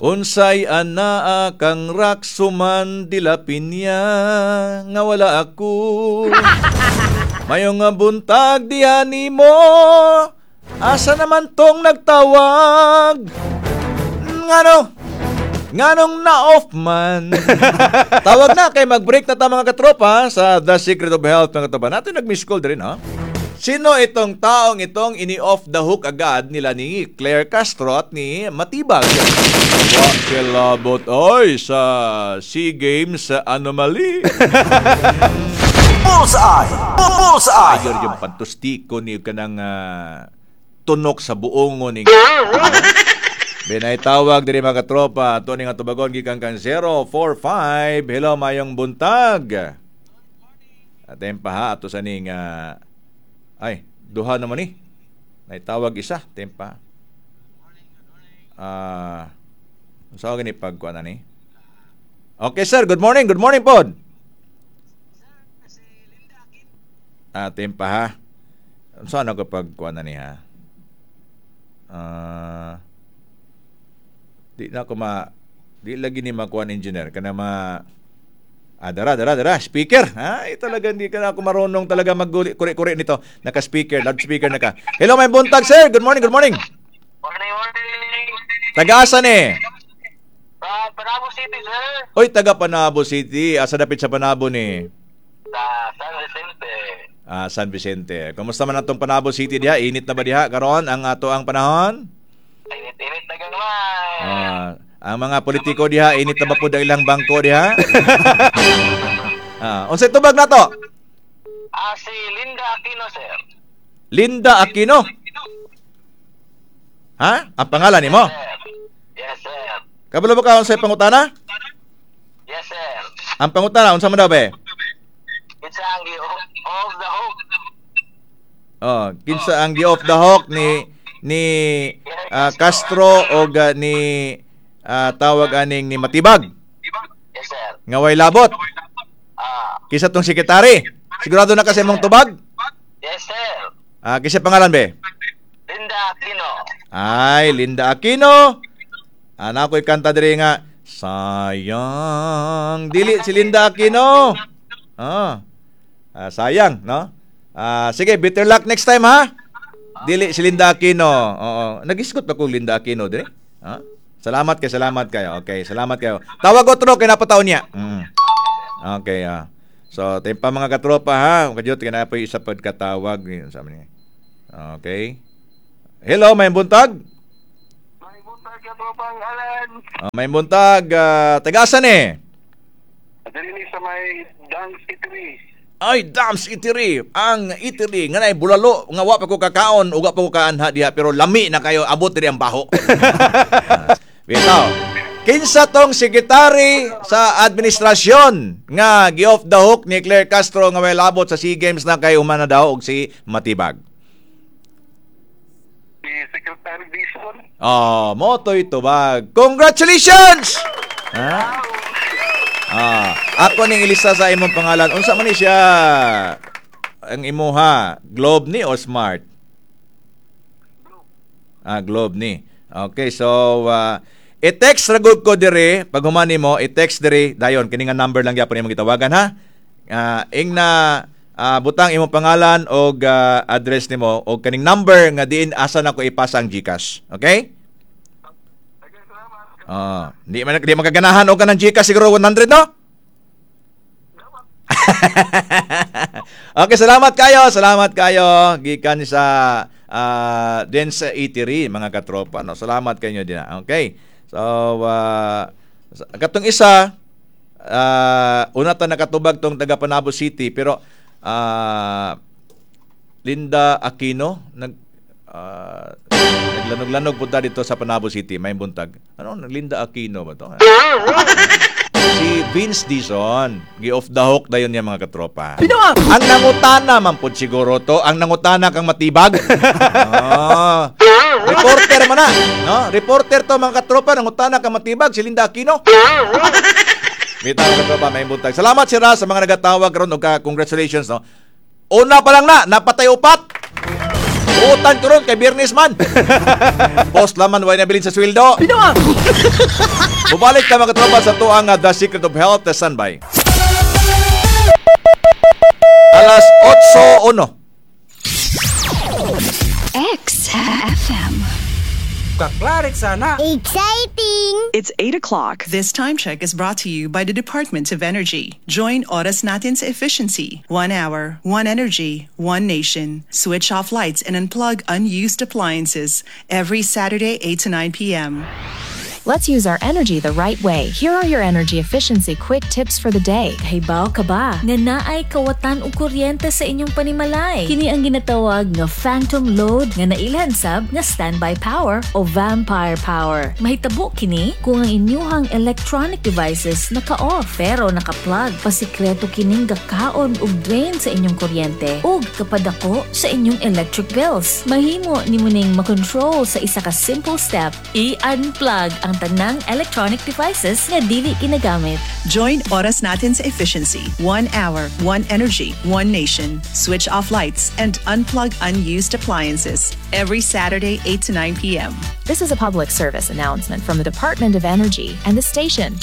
Unsay anaa kang raksuman dilapinya nga wala ako. Mayo nga buntag diha nimo. Asa naman tong nagtawag? Nganong na-off man. Tawag na kay mag-break na ta mga katropa sa The Secret of Health mga katropa. Natin nag-miss call din ha. Sino itong taong itong ini-off the hook agad nila ni Claire Castro at ni Matibag? Wakilabot oy sa SEA Games sa Anomaly. Bullseye! Bullseye! Ayor yung pantustiko ni kanang tunok sa buong ni. Binay tawag diri mga katropa. Ito nga tubagon gikan kan 045. Hello mayong buntag. Atem pa ha ato sa ning ay, duha naman ni. May tawag isa, tempa. So gani pagkuan ni. Okay sir, good morning pod. Tempa ha. So ano kapag kuan ni ha? Di na ko di lagi ni makuan engineer kana dara, speaker. Talaga hindi ka na ako marunong talaga mag-kuri-kuri nito. Naka-speaker, loudspeaker na ka. Hello, may buntag, sir. Good morning. Morning. Taga-asa ni? Panabo City, sir. Oy, taga Panabo City. Asa dapit sa Panabo ni? Sa San Vicente. San Vicente. Kumusta man atong Panabo City diha? Init na ba diha karon ang ato ang panahon? Init na gamay. Ang mga politiko diha, init na ba po ilang bangko diha? Unsay tubag na to? Si Linda Aquino, sir. Linda Aquino? Ha? Ang pangalan ni mo? Yes, sir. Kabalo ba ka unsay pangutana? Yes, sir. Ang pangutana, unsa man daw be? It's ang off the hook. Kinsa ang off the hook ni Castro o ni tawag aning ni Matibag. Yes, sir. Nga way labot. Kisa tong sekretary. Sigurado na kasi mong tubag? Yes, sir. Kisa pangalan be? Linda Aquino. Ay, Linda Aquino. Ana ko'y kanta diri nga sayang. Dili si Linda Aquino. Sayang, no? Sige, better luck next time ha. Dili si Linda Aquino. Nag-iskot pa ko Linda Aquino diri. Salamat kayo. Okay, salamat kayo. Tawag otro kay napataon niya. Okay, So, tayo pa mga katropa ha. Kadiyot kaya po isa pod katawag sabi niya. Okay. Hello, may buntag? May buntag katropang Alan. May buntag, taga-asan eh? Dili sa may Dance Eatery. Ay, Dams Eatery. Ang eatery nga nay bulalo nga wa pa ko kakaon, uga pa ko kaanha diha pero lami na kayo abot diri ang baho. Bitaw. Kinsa tong sekretary sa administrasyon nga gi-off the hook ni Claire Castro nga may labot sa SEA Games na kay humana daw og si Matibag. Si Secretary Dison. Motoy tubag. Congratulations! Ako ning ilista sa imong pangalan. Unsa man ni siya? Ang imuha, Globe ni o Smart? Globe ni. Okay, so i-text ra gud ko dire pag humani mo, i-text dire dayon kini nga number lang gyapon imong gitawagan ha. Ing na butang imong pangalan og address nimo og kaning number nga diin asa na ko ipasa ang GCash. Okay? Di magaganahan og kanang GCash siguro 100 no? Okay, salamat kayo. Gikan sa din sa eatery mga katropa no. Salamat kayo din. Okay. So katong isa una ta nakatubag tong taga Panabo City pero Linda Aquino naglanog-lanog punta dito sa Panabo City, may buntag. Linda Aquino ba to? Si Vince Dizon, gi-off the hook dayon niya mga katropa. Ang nangutana man pud siguro to, ang nangutana kang Matibag. Reporter man na, no? Reporter to mga katropa, nangutana kang Matibag si Linda Aquino. Bitaw mga katropa, may buntag. Salamat sira sa mga nagatawag ron og congratulations no. Una pa lang napatay upat. Utan ko ron kay Biyernes man. Post laman way nabilin sa sweldo. Bubalik ta mga katropa sa tuang The Secret of Health na standby. Alas 8:01. XFM. Kaklarik sana. Exciting! It's 8 o'clock. This time check is brought to you by the Department of Energy. Join Oras Natin sa Efficiency. 1 hour, 1 energy, 1 nation. Switch off lights and unplug unused appliances every Saturday 8 to 9 p.m. Let's use our energy the right way. Here are your energy efficiency quick tips for the day. Hibaw ka ba? Nga naay kawatan o kuryente sa inyong panimalay. Kini ang ginatawag nga phantom load nga nailhan sab nga standby power o vampire power. Mahitabo kini kung ang inyuhang electronic devices naka-off pero naka-plug. Pasikreto kining gakaon ug drain sa inyong kuryente ug kapadako sa inyong electric bills. Mahimo nimo ning makontrol sa isa ka simple step. I-unplug ang tanang electronic devices nga dili ginagamit. Join Oras Natin sa Efficiency. 1 hour, 1 energy, 1 nation. Switch off lights and unplug unused appliances every Saturday 8 to 9 p.m. This is a public service announcement from the Department of Energy and the station.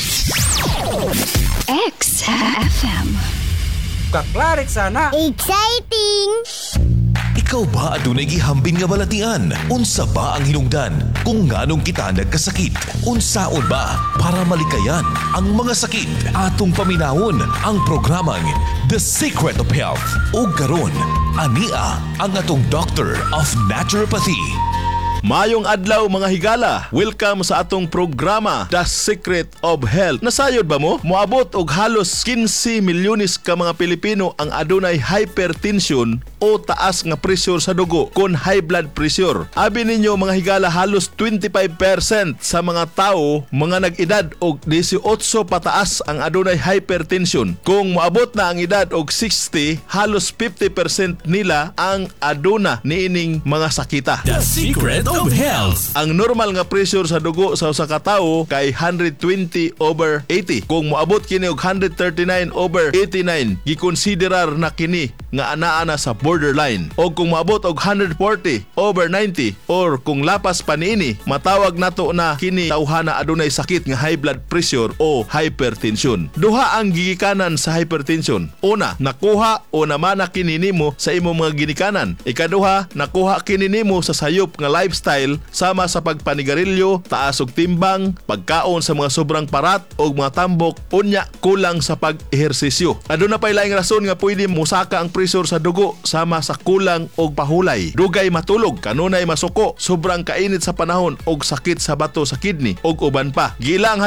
XFM. Kaklarik sana. Exciting! Ikaw ba adunay gihambin nga balatian? Unsa ba ang hinungdan? Kung nganong kita nagkasakit? Unsaon ba para malikayan ang mga sakit? Atong paminawon ang programang The Secret of Health. O karon, ania ang atong Doctor of Naturopathy. Mayong adlaw mga higala. Welcome sa atong programa The Secret of Health. Nasayod ba mo? Moabot og halos 15 milyones ka mga Pilipino ang adunay hypertension o taas nga pressure sa dugo kon high blood pressure. Abi ninyo mga higala, halos 25% sa mga tao mga nag-edad og 18 pataas ang adunay hypertension. Kung moabot na ang edad og 60, halos 50% nila ang aduna niining mga sakita. The Secret of Health. Ang normal nga pressure sa dugo sa usa ka tawo kay 120/80. Kung moabot kini og 139/89, gikonsiderar na kini nga anaa na sa borderline. O kung moabot og 140/90 or kung lapas pa niini, matawag nato na kini tawhana adunay sakit nga high blood pressure o hypertension. Duha ang gigikanan sa hypertension. Una, nakuha o namana kini nimo sa imong mga ginikanan. Ikaduha, nakuha kini nimo sa sayop nga lifestyle sama sa pagpanigarilyo, taas og timbang, pagkaon sa mga sobrang parat o mga tambok, unya kulang sa pag-ehersisyo. Aduna pay laing rason nga pwede musaka ang pressure sa dugo sama sa kulang og pahulay, dugay matulog, kanunay masuko, sobrang kainit sa panahon og sakit sa bato sa kidney og uban pa. Gilang